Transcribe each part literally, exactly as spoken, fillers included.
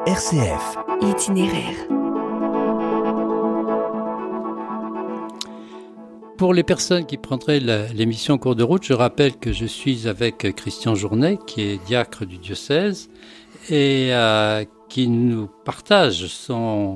R C F. Itinéraire. Pour les personnes qui prendraient la, l'émission en cours de route, je rappelle que je suis avec Christian Journet, qui est diacre du diocèse, et euh, qui nous partage son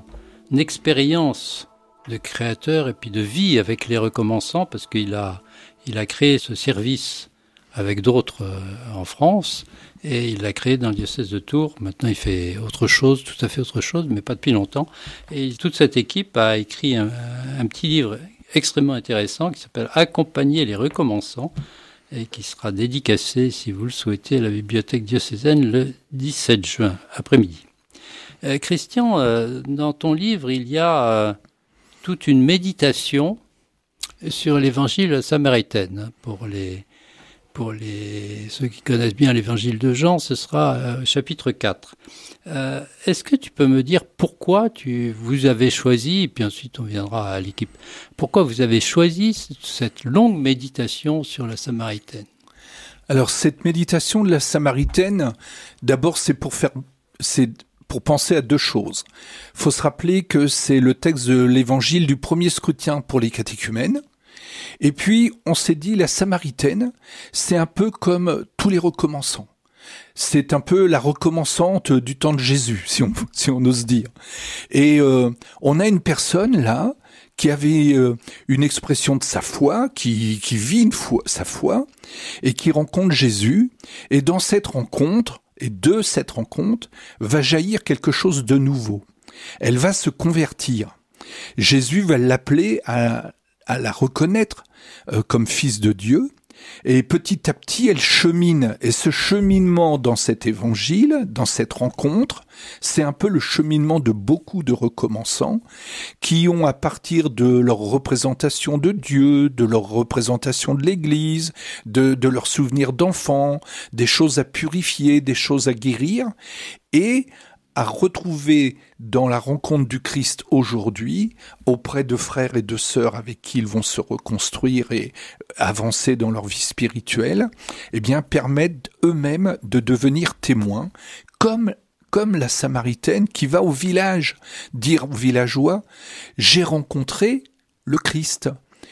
expérience de créateur et puis de vie avec les recommençants, parce qu'il a, il a créé ce service avec d'autres euh, en France, et il l'a créé dans le diocèse de Tours. Maintenant, il fait autre chose, tout à fait autre chose, mais pas depuis longtemps. Et toute cette équipe a écrit un, un petit livre extrêmement intéressant qui s'appelle « Accompagner les recommençants » et qui sera dédicacé, si vous le souhaitez, à la bibliothèque diocésaine le dix-sept juin, après-midi. Euh, Christian, euh, dans ton livre, il y a euh, toute une méditation sur l'évangile samaritaine. Pour les... Pour les, ceux qui connaissent bien l'évangile de Jean, ce sera euh, chapitre quatre. Euh, est-ce que tu peux me dire pourquoi tu, vous avez choisi, et puis ensuite on viendra à l'équipe, pourquoi vous avez choisi cette longue méditation sur la Samaritaine ? Alors cette méditation de la Samaritaine, d'abord c'est pour faire, c'est pour penser à deux choses. Il faut se rappeler que c'est le texte de l'évangile du premier scrutin pour les catéchumènes. Et puis, on s'est dit, la Samaritaine, c'est un peu comme tous les recommençants. C'est un peu la recommençante du temps de Jésus, si on, si on ose dire. Et euh, on a une personne, là, qui avait euh, une expression de sa foi, qui, qui vit une foi, sa foi, et qui rencontre Jésus. Et dans cette rencontre, et de cette rencontre, va jaillir quelque chose de nouveau. Elle va se convertir. Jésus va l'appeler à... à la reconnaître euh, comme fils de Dieu, et petit à petit elle chemine, et ce cheminement dans cet évangile, dans cette rencontre, c'est un peu le cheminement de beaucoup de recommençants qui ont, à partir de leur représentation de Dieu, de leur représentation de l'Église, de, de leurs souvenirs d'enfants, des choses à purifier, des choses à guérir, et à retrouver dans la rencontre du Christ aujourd'hui, auprès de frères et de sœurs avec qui ils vont se reconstruire et avancer dans leur vie spirituelle, eh bien, permettent eux-mêmes de devenir témoins, comme, comme la Samaritaine qui va au village, dire aux villageois, j'ai rencontré le Christ.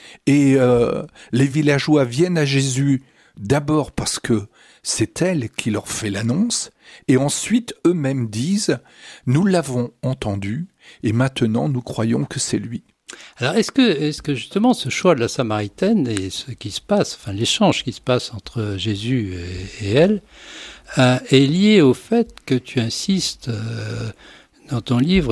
Et euh, les villageois viennent à Jésus d'abord parce que c'est elle qui leur fait l'annonce, et ensuite eux-mêmes disent « Nous l'avons entendu, et maintenant nous croyons que c'est lui ». Alors est-ce que, est-ce que justement ce choix de la Samaritaine et ce qui se passe, enfin l'échange qui se passe entre Jésus et, et elle, euh, est lié au fait que tu insistes euh, dans ton livre